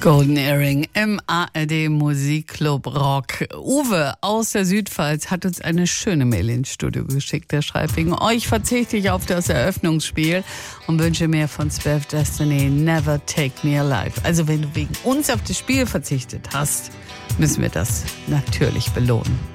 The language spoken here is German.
Golden Earring im ARD Musikclub Rock. Uwe aus der Südpfalz hat uns eine schöne Mail ins Studio geschickt. Der schreibt: wegen euch verzichte ich auf das Eröffnungsspiel und wünsche mir von 12 Destiny Never Take Me Alive. Also wenn du wegen uns auf das Spiel verzichtet hast, müssen wir das natürlich belohnen.